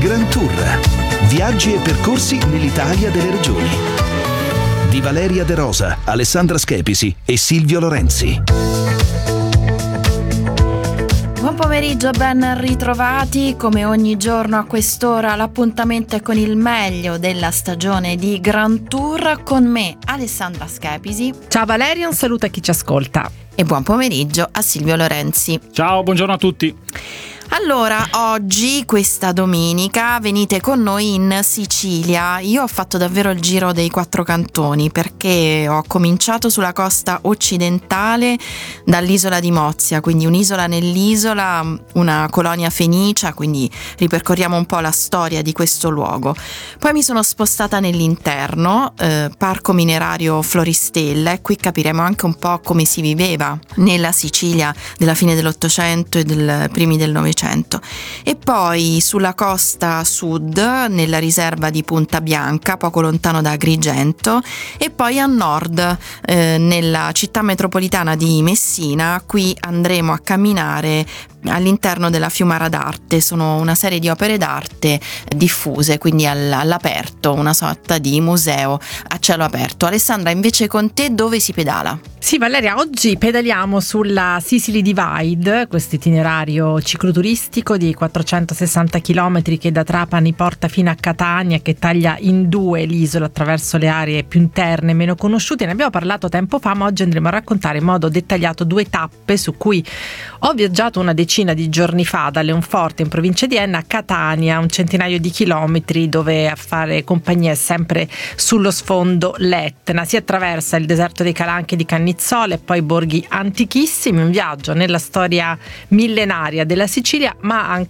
Grand Tour. Viaggi e percorsi nell'Italia delle regioni. Di Valeria De Rosa, Alessandra Schepisi e Silvio Lorenzi. Buon pomeriggio, ben ritrovati. Come ogni giorno a quest'ora l'appuntamento è con il meglio della stagione di Grand Tour, con me Alessandra Schepisi. Ciao Valeria, un saluto a chi ci ascolta. E buon pomeriggio a Silvio Lorenzi. Ciao, buongiorno a tutti. Allora, oggi, questa domenica, venite con noi in Sicilia. Io ho fatto davvero il giro dei 4 cantoni perché ho cominciato sulla costa occidentale dall'isola di Mozia, quindi un'isola nell'isola, una colonia fenicia, quindi ripercorriamo un po' la storia di questo luogo. Poi mi sono spostata nell'interno, Parco Minerario Floristella, e qui capiremo anche un po' come si viveva nella Sicilia della fine dell'Ottocento e del primi del Novecento. E poi sulla costa sud, nella riserva di Punta Bianca, poco lontano da Agrigento, e poi a nord, nella città metropolitana di Messina. Qui andremo a camminare all'interno della Fiumara d'Arte. Sono una serie di opere d'arte diffuse, quindi all'aperto, una sorta di museo a cielo aperto. Alessandra, invece con te dove si pedala? Sì Valeria, oggi pedaliamo sulla Sicily Divide, questo itinerario cicloturistico di 460 km che da Trapani porta fino a Catania, che taglia in due l'isola attraverso le aree più interne e meno conosciute. Ne abbiamo parlato tempo fa, ma oggi andremo a raccontare in modo dettagliato 2 tappe su cui ho viaggiato una decina di giorni fa, da Leonforte in provincia di Enna a Catania, un centinaio di chilometri, dove a fare compagnia è sempre sullo sfondo l'Etna. Si attraversa il deserto dei Calanchi di Cannizzole e poi borghi antichissimi, un viaggio nella storia millenaria della Sicilia, ma anche